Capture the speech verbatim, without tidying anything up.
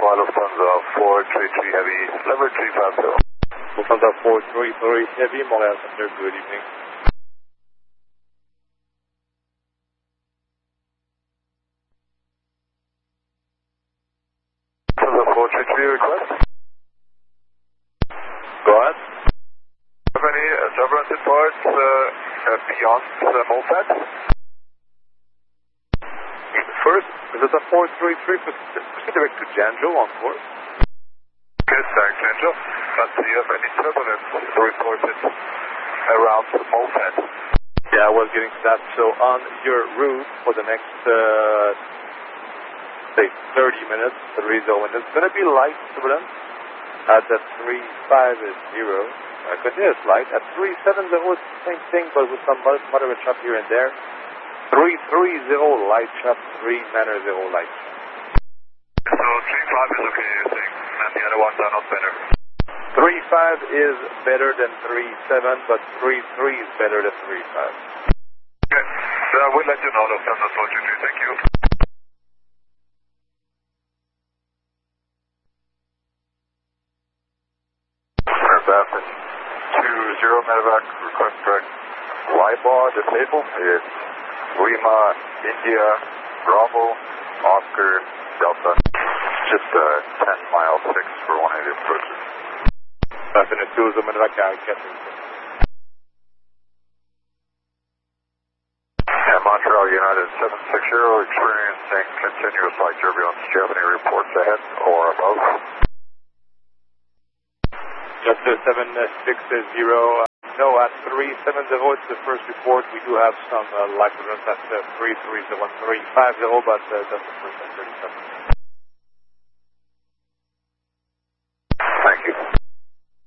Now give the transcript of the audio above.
Lima, Lufthansa four three three Heavy, lever three five zero. Lufthansa four three three Heavy, Montreal Center, good evening. Lufthansa four three three request. Go ahead. Have any uh, turbulence reports uh, uh, beyond uh, MOFAD? First, this is a four three three, proceed direct to Janjo on course. Okay, thanks, Angel. But do you have any turbulence reported around MOFAD? Yeah, I was getting to that. So on your route for the next, uh, say, thirty minutes, three zero, and it's going to be light turbulence at the three five zero. Uh, continuous light. At three seven zero, it's the same thing, but with some moderate chop here and there. three three zero light chop, three nine zero light chop. So three five is okay, you're saying, and the other ones are not better? three five is better than three seven, but three three is better than three five. Okay, so I will let you know, Lufthansa four two three, thank you. Baffin two zero medevac, request direct LIBAR disabled. It's Lima, India, Bravo, Oscar, Delta. Just uh, ten mile six for one eighty approaches. Baffin two zero medevac, Captain. Yeah, Montreal United seven six zero, experiencing continuous light turbulence. Do you have any reports ahead or above? Just uh, seven six zero. Uh, no, at three seven zero, it's the first report. We do have some uh, light turbulence at uh, three three zero, three five zero, but uh, that's the first at thirty-seven.